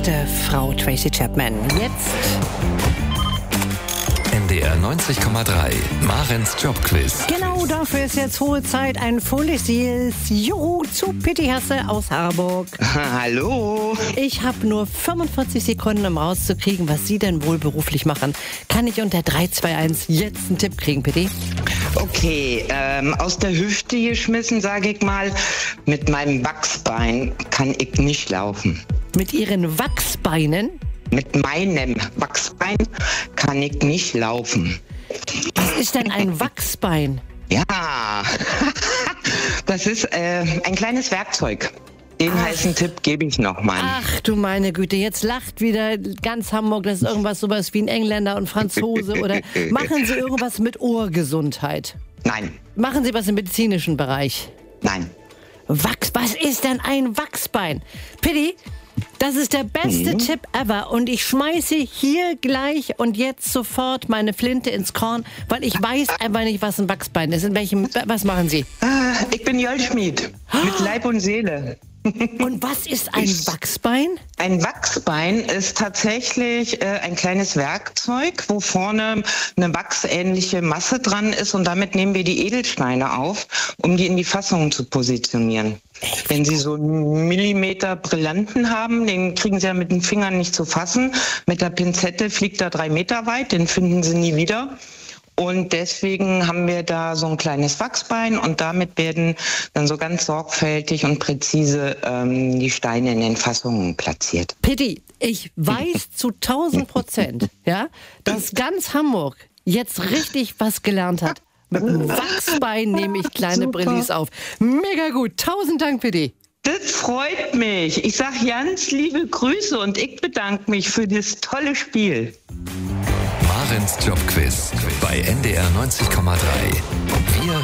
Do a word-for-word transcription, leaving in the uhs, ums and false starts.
sagte Frau Tracy Chapman. Jetzt N D R neunzig Komma drei, Marens Jobquiz. Genau, dafür ist jetzt hohe Zeit. Ein Fundesies Juhu zu Pitti Hasse aus Harburg. Hallo. Ich habe nur fünfundvierzig Sekunden, um rauszukriegen, was Sie denn wohl beruflich machen. Kann ich unter drei, zwei, eins jetzt einen Tipp kriegen, Pitti? Okay, ähm, aus der Hüfte geschmissen, sage ich mal, mit meinem Wachsbein kann ich nicht laufen. Mit Ihren Wachsbeinen? Mit meinem Wachsbein kann ich nicht laufen. Was ist denn ein Wachsbein? Ja, das ist äh, ein kleines Werkzeug. Den Ach. heißen Tipp gebe ich nochmal. Ach du meine Güte, jetzt lacht wieder ganz Hamburg, das ist irgendwas sowas wie ein Engländer und Franzose. Oder machen Sie irgendwas mit Ohrgesundheit? Nein, Machen Sie was im medizinischen Bereich? nein. Wachs, was ist denn ein Wachsbein? Pitti, das ist der beste Mhm. Tipp ever und ich schmeiße hier gleich und jetzt sofort meine Flinte ins Korn, weil ich weiß einfach nicht, was ein Wachsbein ist. In welchem, was machen Sie? Ah, ich bin Goldschmied mit Leib und Seele. Und was ist ein Wachsbein? Ein Wachsbein ist tatsächlich äh, ein kleines Werkzeug, wo vorne eine wachsähnliche Masse dran ist und damit nehmen wir die Edelsteine auf, um die in die Fassung zu positionieren. Wenn Sie so einen Millimeter Brillanten haben, den kriegen Sie ja mit den Fingern nicht zu fassen. Mit der Pinzette fliegt er drei Meter weit, den finden Sie nie wieder. Und deswegen haben wir da so ein kleines Wachsbein und damit werden dann so ganz sorgfältig und präzise ähm, die Steine in den Fassungen platziert. Pitti, ich weiß zu tausend Prozent, ja, dass ganz Hamburg jetzt richtig was gelernt hat. Mit einem Wachsbein nehme ich kleine Super. Brillis auf. Mega gut. Tausend Dank, Pitti. Das freut mich. Ich sage ganz liebe Grüße und ich bedanke mich für das tolle Spiel. Marens Jobquiz bei N D R neunzig Komma drei. Wir